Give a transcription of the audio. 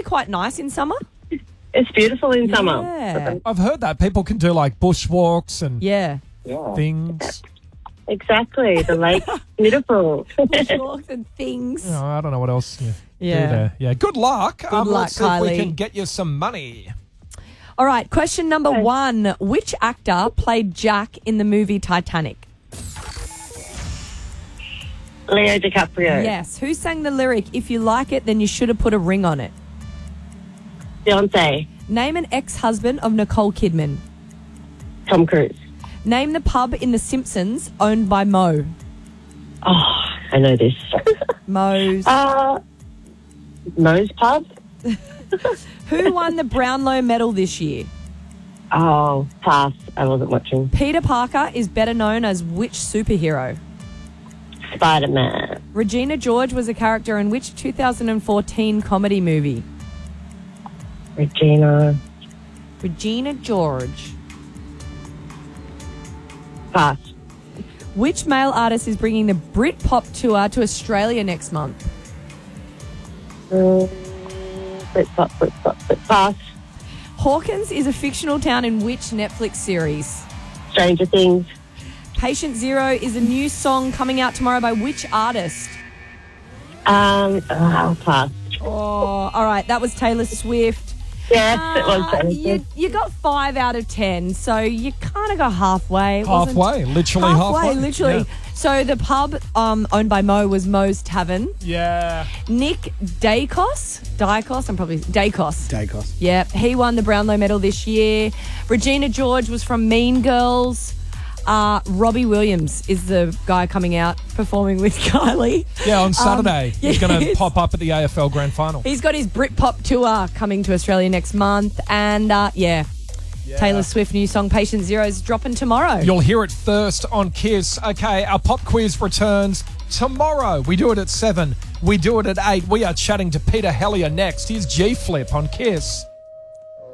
quite nice in summer. It's beautiful in summer. Yeah. I've heard that people can do like bushwalks and Yeah. things. Exactly. The lake's beautiful. Bushwalks and things. Oh, I don't know what else you Yeah. do there. Yeah, good luck. Good luck, let's see if we Kylie. can get you some money. All right, question number 1. Which actor played Jack in the movie Titanic? Leo DiCaprio. Yes. Who sang the lyric, "If you like it, then you should have put a ring on it"? Beyonce. Name an ex-husband of Nicole Kidman. Tom Cruise. Name the pub in The Simpsons owned by Moe. Oh, I know this. Moe's. Moe's Pub. Who won the Brownlow Medal this year? Oh, pass. I wasn't watching. Peter Parker is better known as which superhero? Spider-Man. Regina George was a character in which 2014 comedy movie? Regina. George. Pass. Which male artist is bringing the Britpop tour to Australia next month? Pass. Hawkins is a fictional town in which Netflix series? Stranger Things. Patient Zero is a new song coming out tomorrow by which artist? Pass. Oh, all right. That was Taylor Swift. Yes, it was. You got 5 out of 10, so you kind of got halfway. It wasn't- Literally halfway. Literally. Yeah. So the pub owned by Moe was Moe's Tavern. Yeah. Nick Dacos. Dacos. Yeah, he won the Brownlow Medal this year. Regina George was from Mean Girls. Robbie Williams is the guy coming out performing with Kylie. Yeah, on Saturday. He's going to yes. pop up at the AFL Grand Final. He's got his Britpop tour coming to Australia next month. And, Taylor Swift new song Patient Zero is dropping tomorrow. You'll hear it first on KISS. Okay, our pop quiz returns tomorrow. We do it at 7. We do it at 8. We are chatting to Peter Hellier next. Here's G-Flip on KISS.